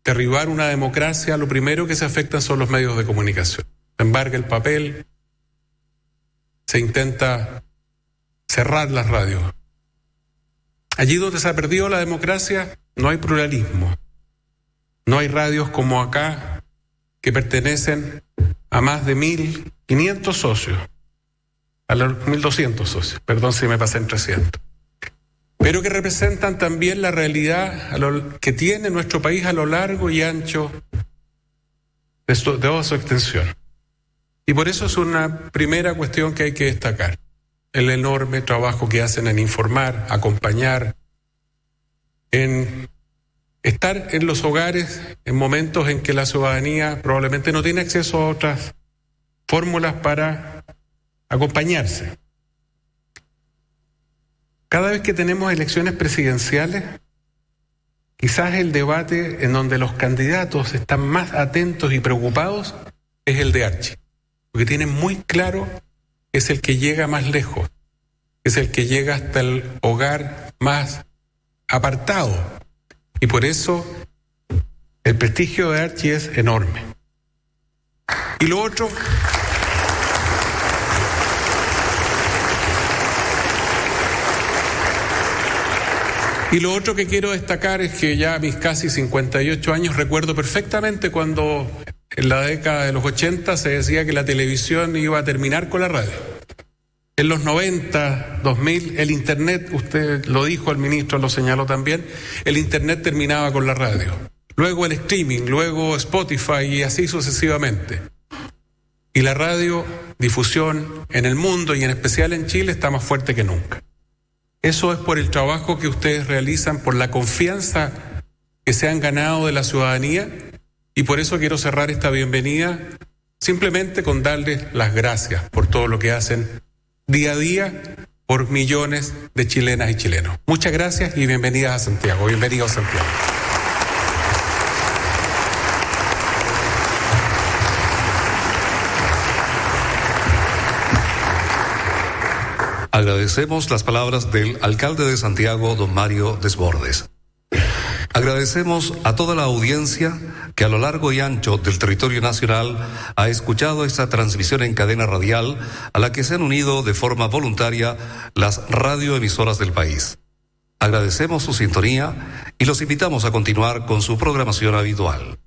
derribar una democracia, lo primero que se afecta son los medios de comunicación. Se embarga el papel, se intenta cerrar las radios. Allí donde se ha perdido la democracia, no hay pluralismo. No hay radios como acá que pertenecen a más de 1.500 socios, a los 1.200 socios, perdón si me pasé en 300, pero que representan también la realidad que tiene nuestro país a lo largo y ancho de toda su extensión. Y por eso es una primera cuestión que hay que destacar, el enorme trabajo que hacen en informar, acompañar, en estar en los hogares en momentos en que la ciudadanía probablemente no tiene acceso a otras fórmulas para acompañarse. Cada vez que tenemos elecciones presidenciales, quizás el debate en donde los candidatos están más atentos y preocupados es el de Archie, porque tienen muy claro que es el que llega más lejos, es el que llega hasta el hogar más apartado. Y por eso el prestigio de Archie es enorme. Y lo otro que quiero destacar es que ya a mis casi 58 años recuerdo perfectamente cuando en la década de los 80 se decía que la televisión iba a terminar con la radio. En los 90, 2000, el Internet, usted lo dijo, el ministro lo señaló también, el Internet terminaba con la radio. Luego el streaming, luego Spotify y así sucesivamente. Y la radiodifusión en el mundo y en especial en Chile está más fuerte que nunca. Eso es por el trabajo que ustedes realizan, por la confianza que se han ganado de la ciudadanía, y por eso quiero cerrar esta bienvenida simplemente con darles las gracias por todo lo que hacen día a día por millones de chilenas y chilenos. Muchas gracias y bienvenidas a Santiago. Bienvenidos a Santiago. Agradecemos las palabras del alcalde de Santiago, don Mario Desbordes. Agradecemos a toda la audiencia que a lo largo y ancho del territorio nacional ha escuchado esta transmisión en cadena radial a la que se han unido de forma voluntaria las radioemisoras del país. Agradecemos su sintonía y los invitamos a continuar con su programación habitual.